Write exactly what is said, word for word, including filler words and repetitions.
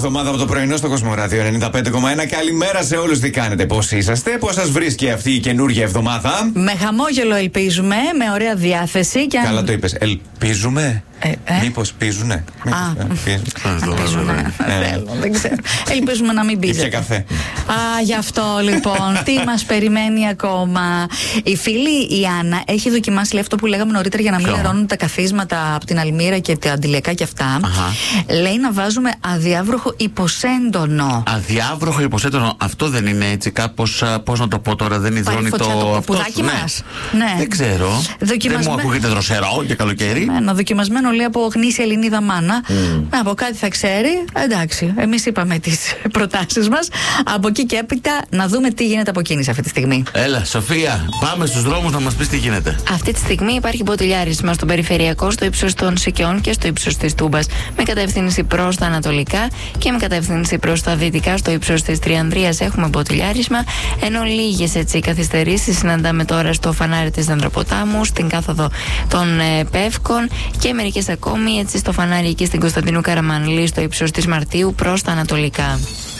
εβδομάδα από το πρωινό στο Κοσμοράδιο ενενήντα πέντε κόμμα ένα. Καλημέρα σε όλους, τι κάνετε, πώς είσαστε, πώς σας βρίσκει αυτή η καινούργια εβδομάδα? Με χαμόγελο ελπίζουμε, με ωραία διάθεση. Και αν... Καλά το είπες, ελπίζουμε. Ε, ε? Μήπως πίζουνε? Α, πίζουνε. Δεν ξέρω. Ελπίζουμε να μην πίζετε. Και καφέ. Α, γι' αυτό λοιπόν. Τι μας περιμένει ακόμα? Η φίλη η Άννα έχει δοκιμάσει αυτό που λέγαμε νωρίτερα για να μην λερώνουν τα καθίσματα από την αλμύρα και τα αντιλιακά και αυτά. Λέει να βάζουμε αδιάβροχο υποσέντονο. Αδιάβροχο υποσέντονο. Αυτό δεν είναι έτσι κάπως, πώς να το πω τώρα, δεν υδρώνει το. Το πουδάκι μας. Δεν ξέρω. Δεν μου ακούγεται δροσερό και καλοκαίρι. Ένα δοκιμασμένο λέει από γνήσια Ελληνίδα μάνα. Mm. Από κάτι θα ξέρει. Εντάξει, εμείς είπαμε τις προτάσεις μας. Από εκεί και έπειτα να δούμε τι γίνεται από κίνηση αυτή τη στιγμή. Έλα, Σοφία, πάμε στους δρόμους να μας πεις τι γίνεται. Αυτή τη στιγμή υπάρχει μποτιλιάρισμα στο περιφερειακό, στο ύψος των Σικιών και στο ύψος της Τούμπας. Με κατεύθυνση προς τα ανατολικά και με κατεύθυνση προς τα δυτικά, στο ύψος της Τριανδρίας έχουμε μποτιλιάρισμα. Ενώ λίγες έτσι καθυστερήσεις συναντάμε τώρα στο φανάρι της Δανδροποτάμου, στην κάθοδο των ε, Πεύκων και μερικές ακόμη έτσι στο φανάρι εκεί στην Κωνσταντίνου Καραμανλή στο ύψος της Μαρτίου προς τα ανατολικά.